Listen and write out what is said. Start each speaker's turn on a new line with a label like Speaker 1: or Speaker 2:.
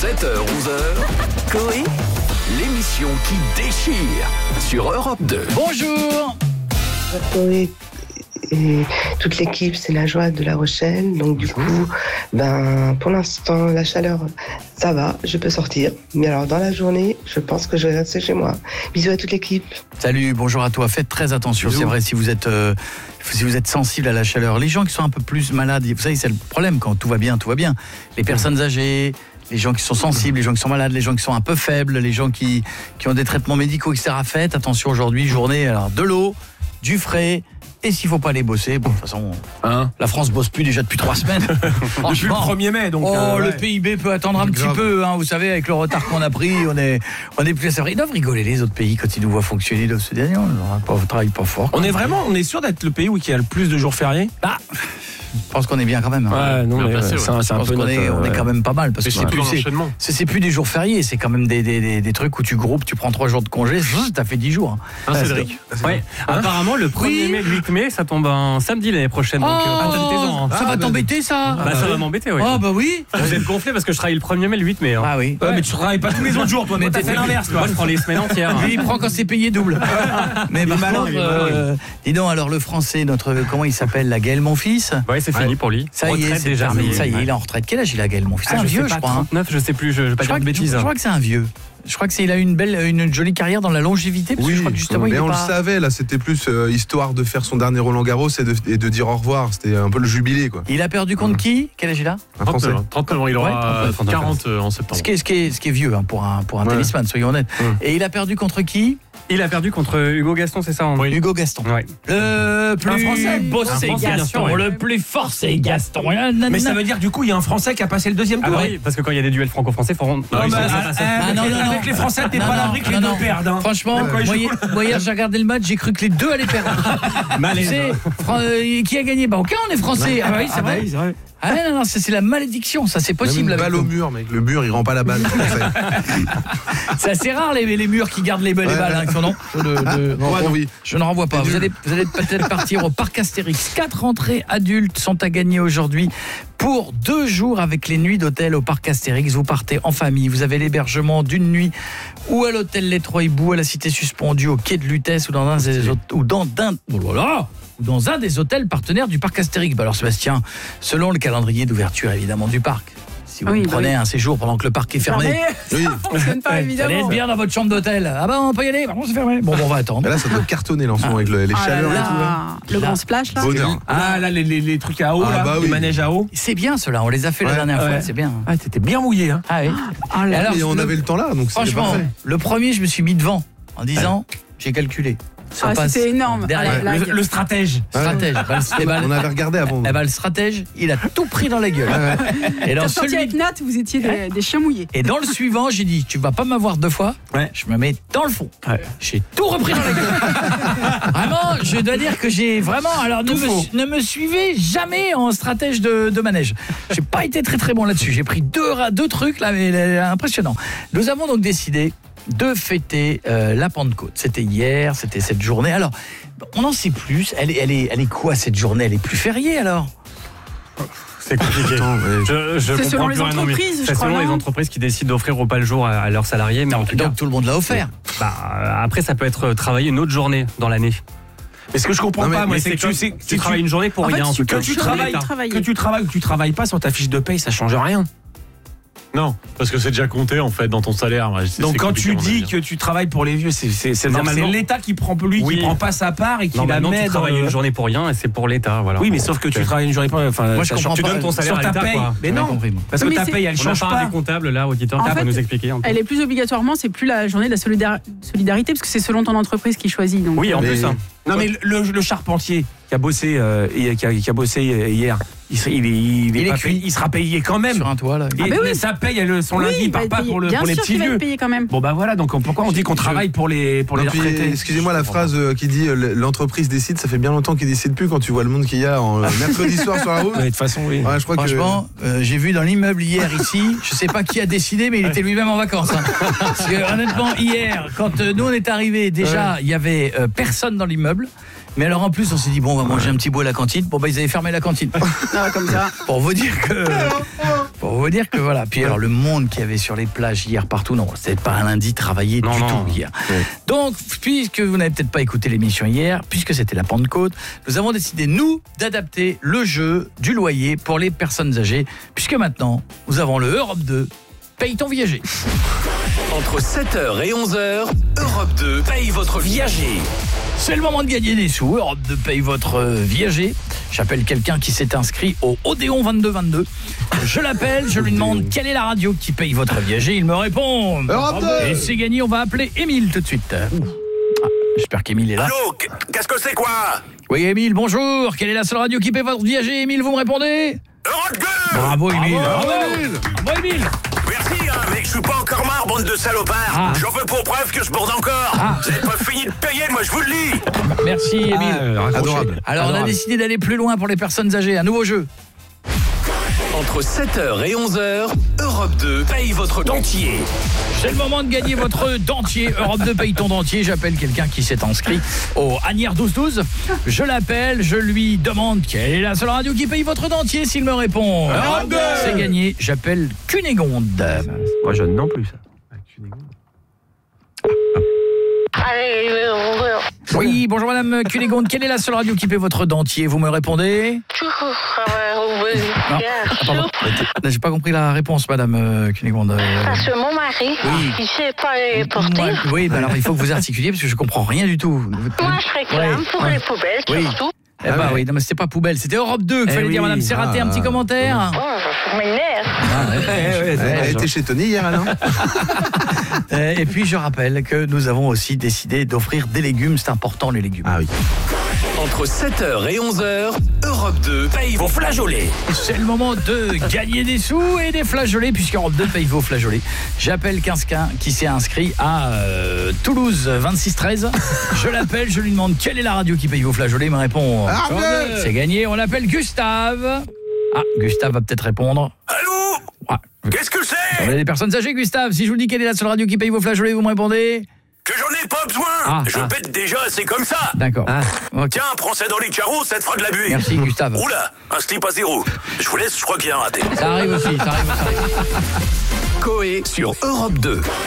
Speaker 1: 7h-11h, Coé, l'émission qui déchire sur Europe 2.
Speaker 2: Bonjour.
Speaker 3: Coé et toute l'équipe, c'est la joie de La Rochelle. Donc du coup, pour l'instant, la chaleur, ça va, je peux sortir. Mais alors dans la journée, je pense que je vais rester chez moi. Bisous à toute l'équipe.
Speaker 2: Salut, bonjour à toi. Faites très attention. Bisous. C'est vrai, si vous êtes sensible à la chaleur, les gens qui sont un peu plus malades, vous savez, c'est le problème quand tout va bien, tout va bien. Les personnes âgées, les gens qui sont sensibles, les gens qui sont malades, les gens qui sont un peu faibles, les gens qui ont des traitements médicaux, etc. Faites attention aujourd'hui, journée, alors de l'eau, du frais. Et s'il ne faut pas aller bosser, bon, de toute façon, la France bosse plus déjà depuis 3 semaines.
Speaker 4: Depuis le 1er mai, donc.
Speaker 2: Le PIB peut attendre un petit peu, vous savez, avec le retard qu'on a pris, on est plus assez vrai. Ils doivent rigoler les autres pays quand ils nous voient fonctionner, ils doivent se dire, on ne travaille pas fort.
Speaker 4: On est sûr d'être le pays où il y a le plus de jours fériés.
Speaker 2: Je pense qu'on est bien quand même.
Speaker 4: Ouais, non, mais c'est un peu
Speaker 2: on est quand même pas mal parce que c'est plus des jours fériés, c'est quand même des trucs où tu groupes, tu prends 3 jours de congé, t'as fait 10 jours.
Speaker 5: Cédric. Ouais. Apparemment le 1er mai, le 8 mai, ça tombe un samedi l'année prochaine. Donc attendez-en.
Speaker 2: Ça va t'embêter ça.
Speaker 5: Ça va m'embêter, oui.
Speaker 2: Ah bah oui.
Speaker 5: Vous êtes gonflé parce que je travaille le 1er mai, le 8 mai.
Speaker 2: Ah oui.
Speaker 4: Mais tu travailles pas tous les autres jours, toi. Mais t'as fait l'inverse.
Speaker 5: Moi je prends les semaines entières.
Speaker 2: Lui il prend quand c'est payé double. Mais par contre, dis donc alors le français, comment il s'appelle, la Gaël Monfils.
Speaker 5: Ouais, c'est fini pour lui.
Speaker 2: Ça y est, c'est terminé. Ça y est, il est en retraite. Quel âge il a, Gaël Monfils? C'est un vieux, je crois.
Speaker 5: 39, je sais plus, je vais pas dire de bêtises.
Speaker 2: Je crois que c'est un vieux. Je crois qu'il a une jolie carrière dans la longévité. Parce que je crois que justement,
Speaker 6: mais on le savait, là, c'était plus histoire de faire son dernier Roland-Garros et de dire au revoir. C'était un peu le jubilé, quoi.
Speaker 2: Il a perdu contre qui? Quel âge il a?
Speaker 6: Un Français.
Speaker 5: 39 ans, il aura 40 en septembre.
Speaker 2: Ce qui est vieux pour un tennisman, soyons honnêtes. Et il a perdu contre qui?
Speaker 5: Il a perdu contre Hugo Gaston, c'est ça?
Speaker 2: Oui. Hugo Gaston.
Speaker 5: Ouais.
Speaker 2: Le plus beau, c'est Gaston. Le plus fort, c'est Gaston.
Speaker 4: Mais ça veut dire, du coup, il y a un Français qui a passé le deuxième tour.
Speaker 5: Oui, parce que quand il y a des duels franco-français,
Speaker 4: non, avec les Français, t'es pas à l'abri que les deux perdent.
Speaker 2: Franchement, moi hier, j'ai regardé le match, j'ai cru que les deux allaient perdre. Tu sais, qui a gagné? Aucun, on est Français. Ah oui, c'est vrai. Ah non, c'est la malédiction, ça c'est possible.
Speaker 6: Une balle au mur, mec, le mur il rend pas la balle.
Speaker 2: C'est assez rare les murs qui gardent les balles, non, je ne renvoie pas. Vous allez peut-être partir au parc Astérix. 4 entrées adultes sont à gagner aujourd'hui pour 2 jours avec les nuits d'hôtel au parc Astérix. Vous partez en famille, vous avez l'hébergement d'une nuit ou à l'hôtel Les Trois Hiboux, à la Cité Suspendue, au quai de Lutèce ou dans un des hôtels partenaires du parc Astérix. Alors Sébastien, selon le calendrier d'ouverture évidemment du parc, si vous prenez un séjour pendant que le parc est fermé,
Speaker 7: ça fonctionne pas évidemment.
Speaker 2: Vous allez être bien dans votre chambre d'hôtel. Ah on peut y aller, c'est fermé. Bon, on va attendre.
Speaker 6: Mais là ça doit cartonner l'ensemble avec les chaleurs et tout. Là.
Speaker 7: Le grand splash là.
Speaker 4: Là les trucs à eau, les manèges à eau.
Speaker 2: C'est bien ceux-là, on les a fait la dernière fois, c'est bien.
Speaker 4: Ah, t'étais bien mouillé hein.
Speaker 2: Ah oui.
Speaker 6: Et on avait le temps là, donc c'était
Speaker 2: franchement, le premier je me suis mis devant en disant j'ai calculé.
Speaker 7: C'était énorme.
Speaker 4: Le stratège.
Speaker 6: On avait regardé avant.
Speaker 2: Le stratège, il a tout pris dans la gueule.
Speaker 7: Et dans celui avec Nat, vous étiez des chiens mouillés.
Speaker 2: Et dans le suivant, j'ai dit tu vas pas m'avoir 2 fois. Je me mets dans le fond. J'ai tout repris dans la gueule. Vraiment, je dois dire que j'ai vraiment ne me suivez jamais en stratège de manège. J'ai pas été très très bon là-dessus. J'ai pris deux trucs là mais impressionnant. Nous avons donc décidé de fêter la Pentecôte. C'était hier, c'était cette journée. Alors, on en sait plus. Elle est quoi cette journée? Elle est plus fériée alors?
Speaker 5: C'est compliqué.
Speaker 7: C'est selon les entreprises, je crois.
Speaker 5: C'est selon les entreprises qui décident d'offrir repas le jour à leurs salariés. Mais en tout cas,
Speaker 2: tout le monde l'a offert.
Speaker 5: Après, ça peut être travailler une autre journée dans l'année.
Speaker 4: Mais ce que je comprends pas, moi, c'est que
Speaker 5: tu travailles une journée pour rien.
Speaker 4: Que tu travailles ou que tu travailles pas sur ta fiche de paye, ça change rien.
Speaker 5: Non, parce que c'est déjà compté en fait dans ton salaire.
Speaker 4: Donc quand tu dis que tu travailles pour les vieux, c'est l'État qui prend qui prend pas sa part et qui la met.
Speaker 5: Tu travailles une journée pour rien et c'est pour l'État, voilà.
Speaker 4: Oui, mais sauf que tu travailles une journée pour rien.
Speaker 2: Moi je comprends
Speaker 5: tu donnes ton salaire
Speaker 4: sur ta paye. Mais non, parce que ta paye elle change pas.
Speaker 5: Des comptables là, auditeur, qui va nous expliquer.
Speaker 7: Elle est plus obligatoirement, c'est plus la journée de la solidarité parce que c'est selon ton entreprise qui choisit.
Speaker 5: Oui, en plus.
Speaker 4: Non mais le charpentier qui a bossé hier, il sera payé quand même
Speaker 2: sur un toit là.
Speaker 4: Sa paye son lundi, il part pas pour les petits vieux.
Speaker 7: Quand même.
Speaker 4: Bon voilà, donc pourquoi on dit qu'on travaille pour les retraités?
Speaker 6: Excusez-moi, la phrase qui dit l'entreprise décide, ça fait bien longtemps qu'il décide plus quand tu vois le monde qu'il y a en mercredi soir sur la route.
Speaker 4: De toute façon, oui.
Speaker 6: Ouais, je crois
Speaker 2: franchement, j'ai vu dans l'immeuble hier ici, je sais pas qui a décidé, mais il était lui-même en vacances. Parce que honnêtement, hier, quand nous on est arrivés, déjà il y avait personne dans l'immeuble. Mais alors en plus on s'est dit bon on va manger un petit bout à la cantine. Bon ils avaient fermé la cantine.
Speaker 7: Comme ça.
Speaker 2: Pour vous dire que Pour vous dire que voilà. Puis alors le monde qu'il y avait sur les plages hier partout, non, c'était pas un lundi travaillé du tout hier. Ouais. Donc, puisque vous n'avez peut-être pas écouté l'émission hier, puisque c'était la Pentecôte, nous avons décidé, nous, d'adapter le jeu du loyer pour les personnes âgées, puisque maintenant, nous avons le Europe 2, paye ton viager.
Speaker 1: Entre 7h et 11h, Europe 2 paye votre viager.
Speaker 2: C'est le moment de gagner des sous. Europe 2 paye votre viager. J'appelle quelqu'un qui s'est inscrit au Odéon 2222. Je l'appelle, je lui demande quelle est la radio qui paye votre viager. Il me répond
Speaker 6: Europe 2.
Speaker 2: Et c'est gagné, on va appeler Émile tout de suite. J'espère qu'Émile est là.
Speaker 8: Allô, qu'est-ce que c'est quoi?
Speaker 2: Oui, Émile, bonjour. Quelle est la seule radio qui paye votre viager? Émile, vous me répondez?
Speaker 8: Europe 2.
Speaker 2: Bravo, Émile. Bravo, Émile.
Speaker 8: Merci, hein, mais je suis pas encore marre, bande de salopards. J'en veux pour preuve que je borde encore. Vous n'avez pas fini de payer, moi je vous le dis.
Speaker 2: Merci, Émile.
Speaker 6: Adorable.
Speaker 2: Alors, on a décidé d'aller plus loin pour les personnes âgées. Un nouveau jeu.
Speaker 1: Entre 7h et 11h, Europe 2 paye votre dentier.
Speaker 2: C'est le moment de gagner votre dentier. Europe 2 paye ton dentier. J'appelle quelqu'un qui s'est inscrit au Agnières 1212. Je l'appelle, je lui demande quelle est la seule radio qui paye votre dentier. S'il me répond Europe 2, c'est gagné. J'appelle Cunégonde.
Speaker 4: Moi, je non plus, ça.
Speaker 2: Oui, bonjour madame Cunégonde. Quelle est la seule radio qui paye votre dentier? Vous me répondez? Non, pardon. J'ai pas compris la réponse, madame Cunégonde.
Speaker 9: Parce que mon mari, il sait pas les porter.
Speaker 2: Oui, alors il faut que vous articuliez parce que je comprends rien du tout.
Speaker 9: Moi, je réclame pour les poubelles, surtout.
Speaker 2: Eh bah oui, non mais c'était pas poubelle, c'était Europe 2 qu'il fallait dire, madame. C'est raté, un petit commentaire.
Speaker 9: Oh, je m'énerve.
Speaker 6: Elle était chez Tony hier, non?
Speaker 2: Et puis je rappelle que nous avons aussi décidé d'offrir des légumes, c'est important les légumes.
Speaker 6: Ah oui.
Speaker 1: Entre 7h et 11h, Europe 2 paye vos flageolets.
Speaker 2: C'est le moment de gagner des sous et des flageolets, puisque Europe 2 paye vos flageolets. J'appelle quelqu'un qui s'est inscrit à Toulouse 2613. Je l'appelle, je lui demande quelle est la radio qui paye vos flageolets. Il me répond c'est gagné. On appelle Gustave. Ah, Gustave va peut-être répondre.
Speaker 8: Allô? Qu'est-ce que c'est?
Speaker 2: On a des personnes âgées, Gustave. Si je vous dis quelle est la seule radio qui paye vos flageolets, vous me répondez?
Speaker 8: Que j'en ai pas besoin. Je pète déjà, c'est comme ça.
Speaker 2: D'accord. Okay.
Speaker 8: Tiens, prends ça dans les carreaux, ça te fera de la buée.
Speaker 2: Merci, Gustave.
Speaker 8: Oula, un slip à zéro. Je vous laisse, je crois qu'il y a un raté.
Speaker 2: Ça arrive aussi, ça arrive.
Speaker 1: Coé sur Europe 2.